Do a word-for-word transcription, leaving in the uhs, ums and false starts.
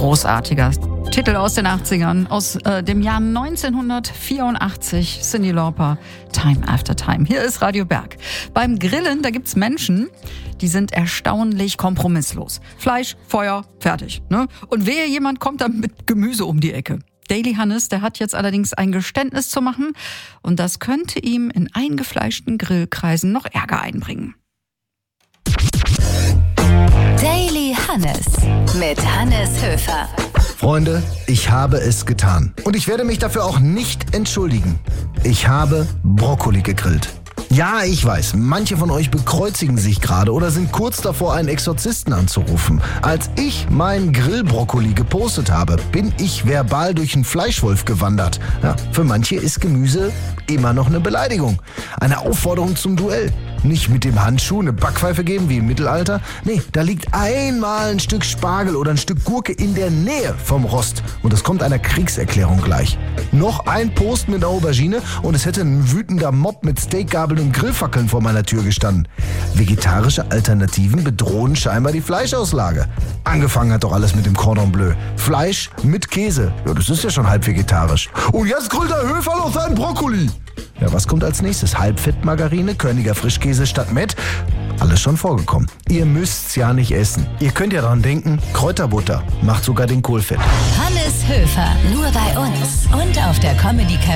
Großartiger Titel aus den achtzigern, aus äh, dem Jahr neunzehnhundertvierundachtzig. Cyndi Lauper, Time After Time. Hier ist Radio Berg. Beim Grillen, da gibt's Menschen, die sind erstaunlich kompromisslos. Fleisch, Feuer, fertig. Ne? Und wehe, jemand kommt dann mit Gemüse um die Ecke. Daily Hannes, der hat jetzt allerdings ein Geständnis zu machen und das könnte ihm in eingefleischten Grillkreisen noch Ärger einbringen. Daily Hannes mit Hannes Höfer. Freunde, ich habe es getan. Und ich werde mich dafür auch nicht entschuldigen. Ich habe Brokkoli gegrillt. Ja, ich weiß, manche von euch bekreuzigen sich gerade oder sind kurz davor, einen Exorzisten anzurufen. Als ich meinen Grillbrokkoli gepostet habe, bin ich verbal durch einen Fleischwolf gewandert. Ja, für manche ist Gemüse immer noch eine Beleidigung. Eine Aufforderung zum Duell. Nicht mit dem Handschuh eine Backpfeife geben wie im Mittelalter. Nee, da liegt einmal ein Stück Spargel oder ein Stück Gurke in der Nähe vom Rost. Und es kommt einer Kriegserklärung gleich. Noch ein Post mit einer Aubergine und es hätte ein wütender Mob mit Steakgabeln und Grillfackeln vor meiner Tür gestanden. Vegetarische Alternativen bedrohen scheinbar die Fleischauslage. Angefangen hat doch alles mit dem Cordon Bleu. Fleisch mit Käse. Ja, das ist ja schon halb vegetarisch. Und jetzt grillt der Höfer noch seinen Brokkoli. Ja, was kommt als nächstes? Halbfettmargarine, Körniger Frischkäse statt Mett? Alles schon vorgekommen. Ihr müsst's ja nicht essen. Ihr könnt ja dran denken, Kräuterbutter macht sogar den Kohl fett. Hannes Höfer, nur bei uns und auf der Comedy